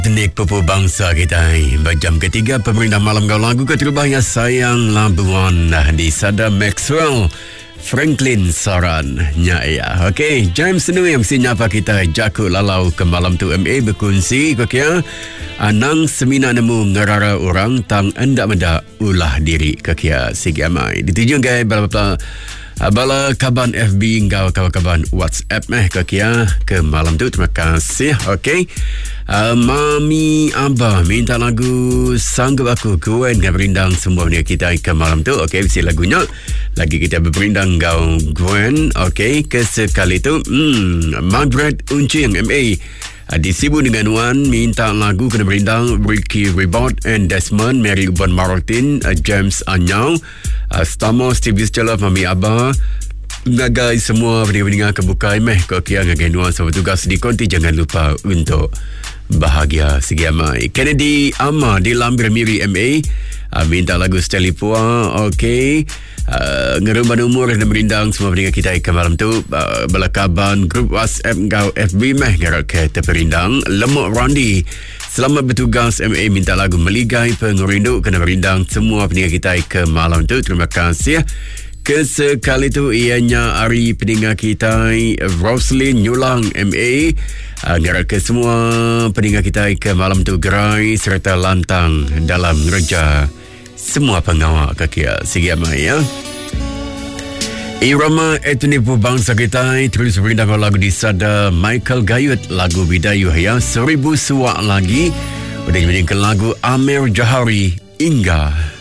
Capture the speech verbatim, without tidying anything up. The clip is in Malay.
Etnik Pupu Bangsa kita jam ketiga pemerintah malam kau lagu keterubahnya sayang lambuan di Sada Maxwell Franklin Saran nya ya. Okey, James Senu yang sinya apa kita jaku lalau ke malam tu M A berkongsi kau kira anang semina nemu ngerara orang tang anda meda ulah diri kau kira sigi amai dituju gay bala bala kaban F B engkau kawan-kawan WhatsApp meh kau kira ke malam tu. Terima kasih. Okey, uh, Mami Abah minta lagu Sanggup Aku Gwen dengan berindang semua ni kita ke malam tu. Okey, mesti lagunya lagi kita berperindang kau Gwen. Okey, kesekali tu hmm, Margaret Uncing M A uh, disibu dengan Wan minta lagu kena berindang Ricky Ribot and Desmond, Mary Uban Martin, uh, James Anyau, uh, Stamo Steve Stella, Mami Abah ngagai semua pendengar kebuka meh kau kira ngagai nuan sama tugas di konti. Jangan lupa untuk bahagia segi amai. Kennedy Ama di Lambir Miri M A uh, minta lagu Steli Pua. Okey, uh, ngerumban umur dan merindang semua pendengar kita ke malam tu. uh, Belakaban grup WhatsApp kau F B meh ngarak ke terperindang. Lemuk Randy selamat bertugas M A minta lagu Meligai Pengerindu kena berindang semua pendengar kita ke malam tu. Terima kasih. Kesekali tu ianya Ari pendengar kita Roslyn Nyulang M A agar ke semua pendengar kita ke malam tu gerai serta lantang dalam reja semua pengawal kaki segi amai ya. Irama etnik bangsa kita terus berindang lagu di Sada Michael Gayut lagu Bidayu ya seribu suak lagi udah menyanyikan lagu Amir Jahari Ingga.